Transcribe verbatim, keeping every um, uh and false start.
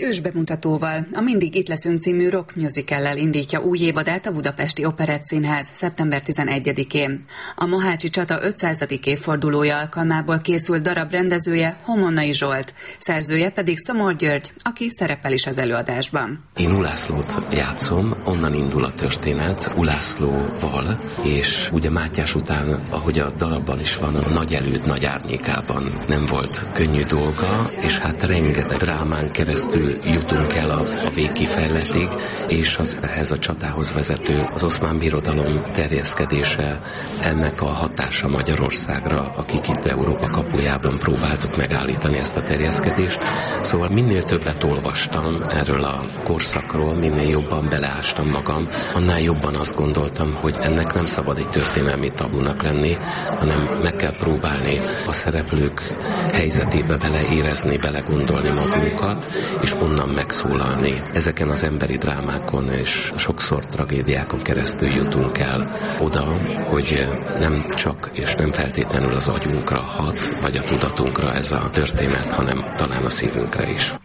ősbemutatóval, a Mindig itt leszünk című rock musicallel indítja új évadát a Budapesti Operettszínház szeptember tizenegyedikén. A mohácsi csata ötszázadik évfordulója alkalmából készült darab rendezője Homonnai Zsolt, szerzője pedig Szomor György, aki szerepel is az előadásban. Én Ulászlót játszom, onnan indul a történet Ulászlóval, és ugye Mátyás után, ahogy a darabban is van, a nagy előd nagy árnyékában nem volt könnyű dolga, és hát rengeteg drámán keresztül jutunk el a, a végkifejletig, és az ehhez a csatához vezető az Oszmán Birodalom terjeszkedése, ennek a hatása Magyarországra, akik itt Európa kapujában próbáltuk megállítani ezt a terjeszkedést. Szóval minél többet olvastam erről a korszakról, minél jobban beleástam magam, annál jobban azt gondoltam, hogy ennek nem szabad egy történelmi tabunak lenni, hanem meg kell próbálni a szereplők helyzetébe beleérezni, belegondolni magunkat, és onnan megszólalni. Ezeken az emberi drámákon és sokszor tragédiákon keresztül jutunk el oda, hogy nem csak és nem feltétlenül az agyunkra hat, vagy a tudatunkra ez a történet, hanem talán a szívünkre is.